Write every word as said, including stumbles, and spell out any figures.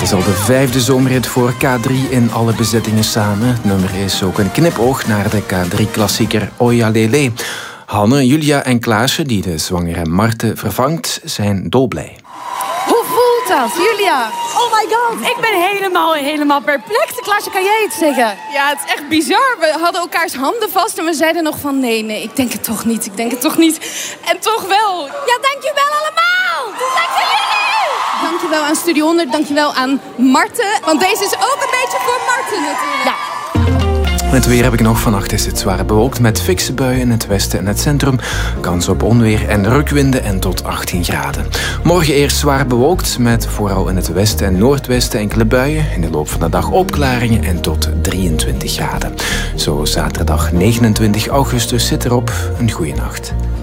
is al de vijfde zomerrit voor K drie in alle bezettingen samen. Het nummer is ook een knipoog naar de K drie-klassieker Oja Lele. Hanne, Julia en Klaasje, die de zwangere Marten vervangt, zijn dolblij. Hoe voelt dat, Julia? Oh my god, ik ben helemaal, helemaal perplex. Klaasje, kan jij iets zeggen? Ja, het is echt bizar. We hadden elkaars handen vast en we zeiden nog van... nee, nee, ik denk het toch niet, ik denk het toch niet. En toch wel. Ja, dankjewel allemaal. Dank jullie. Dankjewel aan Studio honderd, dankjewel aan Marten. Want deze is ook een beetje voor Marten natuurlijk. Ja. Het weer heb ik nog. Vannacht is het zwaar bewolkt met fikse buien in het westen en het centrum. Kans op onweer en rukwinden en tot achttien graden. Morgen eerst zwaar bewolkt met vooral in het westen en noordwesten enkele buien. In de loop van de dag opklaringen en tot drieëntwintig graden. Zo zaterdag negenentwintig augustus zit erop. Een goeie nacht.